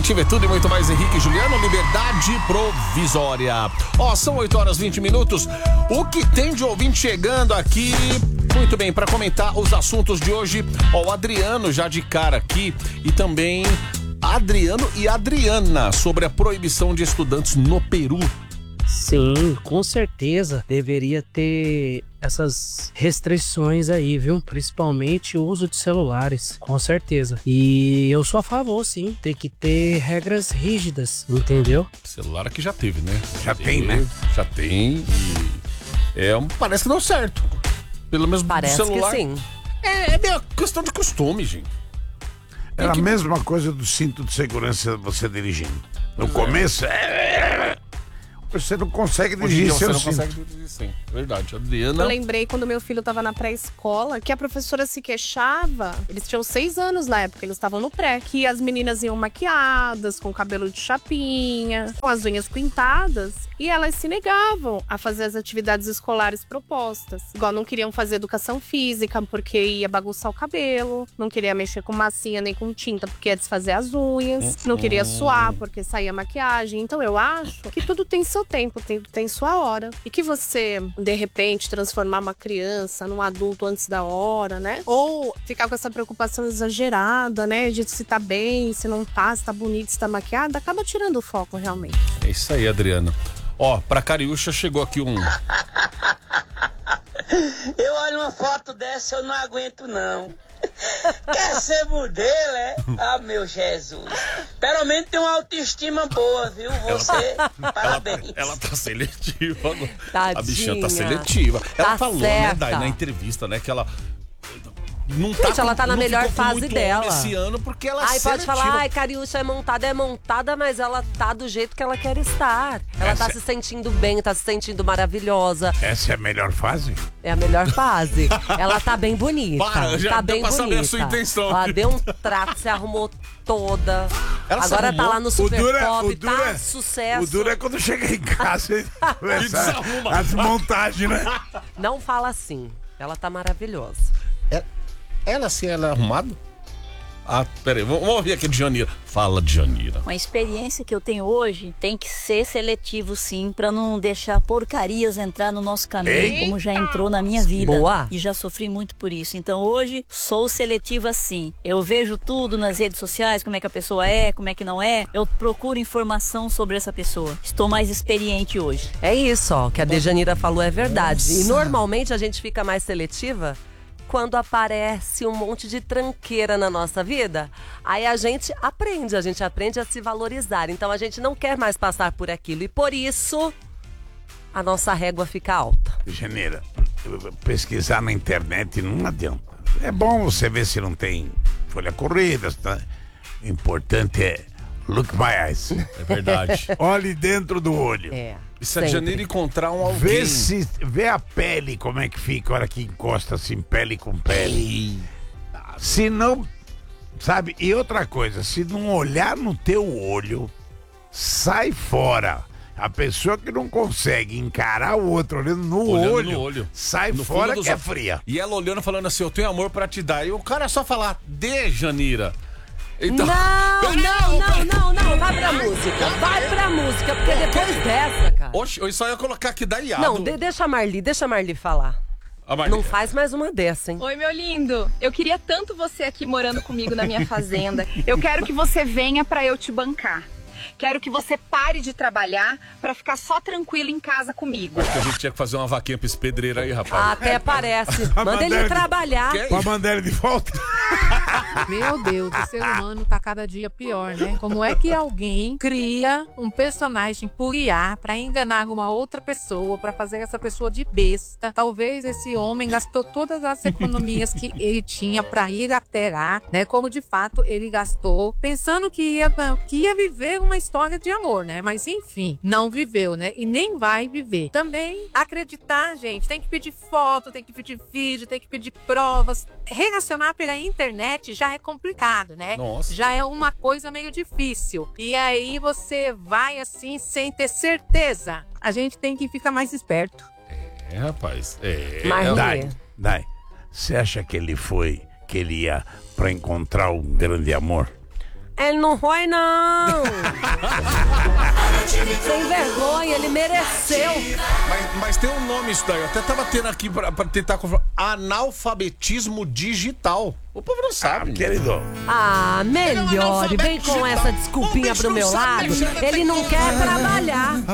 Nativa é tudo e muito mais. Henrique e Juliano, liberdade provisória. São 8h20. O que tem de ouvinte chegando aqui? Muito bem, para comentar os assuntos de hoje, o Adriano já de cara aqui e também Adriano e Adriana sobre a proibição de estudantes no Peru. Sim, com certeza deveria ter essas restrições aí, viu? Principalmente o uso de celulares, com certeza. E eu sou a favor, sim. Tem que ter regras rígidas, entendeu? Celular aqui já teve, né? Já tem, né? Já tem e parece que deu certo. Pelo menos parece do celular. Que sim. É meio questão de costume, gente. Era a mesma coisa do cinto de segurança você dirigindo. No começo, você não consegue dirigir seu cinto. Consegue dirigir, sim. Verdade. Adriana. Eu lembrei quando meu filho estava na pré-escola que a professora se queixava. Eles tinham 6 anos na época, eles estavam no pré. Que as meninas iam maquiadas, com cabelo de chapinha, com as unhas pintadas. E elas se negavam a fazer as atividades escolares propostas. Igual não queriam fazer educação física porque ia bagunçar o cabelo. Não queria mexer com massinha nem com tinta porque ia desfazer as unhas. Não queria suar porque saía maquiagem. Então eu acho que tudo tem seu tempo, tem sua hora. E que você, de repente, transformar uma criança num adulto antes da hora, né? Ou ficar com essa preocupação exagerada, né? De se tá bem, se não tá, se tá bonito, se tá maquiada, acaba tirando o foco realmente. É isso aí, Adriana. Pra Cariúcha chegou aqui um... Eu olho uma foto dessa, eu não aguento não. Quer ser modelo, é? Ah, meu Jesus. Pelo menos tem uma autoestima boa, viu? Você, parabéns. Ela tá seletiva. Tadinha. A bichinha tá seletiva. Ela falou, certa. né, Dai, na entrevista, né, que ela... Não tá gente, ela tá na melhor fase dela. Esse ano porque ela Aí pode seletiva. falar, Cariúcha é montada, mas ela tá do jeito que ela quer estar. Ela tá se sentindo bem, tá se sentindo maravilhosa. Essa é a melhor fase? É a melhor fase. Ela tá bem bonita. Já tá bem deu pra saber bonita. a sua intenção. Ela deu um trato, se arrumou toda. Ela se agora arrumou? tá lá no Super Pop, duro tá sucesso. O duro é quando chega em casa e começa desarruma. as montagens, né? Não fala assim. Ela tá maravilhosa. Ela assim, ela é arrumada? Peraí, vamos ouvir aqui de Janira. Fala, de Janira. Uma experiência que eu tenho hoje tem que ser seletivo, sim, pra não deixar porcarias entrar no nosso caminho, como já entrou na minha vida. Boa. E já sofri muito por isso. Então hoje sou seletiva, sim. Eu vejo tudo nas redes sociais, como é que a pessoa é, como é que não é. Eu procuro informação sobre essa pessoa. Estou mais experiente hoje. É isso, ó, que a Dejanira falou é verdade. Nossa. E normalmente a gente fica mais seletiva quando aparece um monte de tranqueira na nossa vida. Aí a gente aprende a se valorizar. Então a gente não quer mais passar por aquilo. E por isso, a nossa régua fica alta. Janeira, pesquisar na internet não adianta. É bom você ver se não tem folha corrida. Tá? O importante é look my eyes. É verdade. Olhe dentro do olho. E se a Janeira encontrar um alguém... Vê a pele como é que fica a hora que encosta assim, pele com pele. Se não... Sabe? E outra coisa, se não olhar no teu olho, sai fora. A pessoa que não consegue encarar o outro olhando no olho, sai no fora que é fria. E ela olhando falando assim, eu tenho amor pra te dar. E o cara só falar, Janira. Então... Não, vai pra música, porque depois dessa, cara... Oxe, eu só ia colocar aqui da Iado. Não, deixa a Marli falar. Não faz mais uma dessa, hein? Oi, meu lindo. Eu queria tanto você aqui morando comigo na minha fazenda. Eu quero que você venha pra eu te bancar. Quero que você pare de trabalhar pra ficar só tranquilo em casa comigo. Acho que a gente tinha que fazer uma vaquinha pra esse pedreiro aí, rapaz. Até parece. Manda ele trabalhar. Com a bandeira de volta. Meu Deus, o ser humano tá cada dia pior, né? Como é que alguém cria um personagem por IA pra enganar uma outra pessoa, pra fazer essa pessoa de besta? Talvez esse homem gastou todas as economias que ele tinha pra ir até lá, né? Como de fato ele gastou, pensando que ia viver uma história de amor, né? Mas enfim, não viveu, né? E nem vai viver. Também acreditar, gente, tem que pedir foto, tem que pedir vídeo, tem que pedir provas. Relacionar pela internet já é complicado, né? Nossa. Já é uma coisa meio difícil. E aí você vai assim sem ter certeza. A gente tem que ficar mais esperto. Rapaz. Dai, você acha que ele ia pra encontrar um grande amor? Ele não foi, não. Sem vergonha, ele mereceu. Mas tem um nome isso daí. Eu até tava tendo aqui pra tentar confirmar. Analfabetismo digital. O povo não sabe. Querido. Ah, melhore. Vem com essa desculpinha pro meu lado. Ele não quer trabalhar.